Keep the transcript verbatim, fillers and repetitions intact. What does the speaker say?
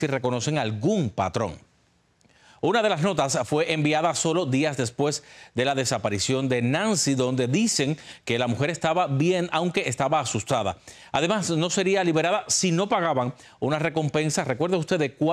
si reconocen algún patrón. Una de las notas fue enviada solo días después de la desaparición de Nancy, donde dicen que la mujer estaba bien, aunque estaba asustada. Además, no sería liberada si no pagaban una recompensa, recuerde usted, de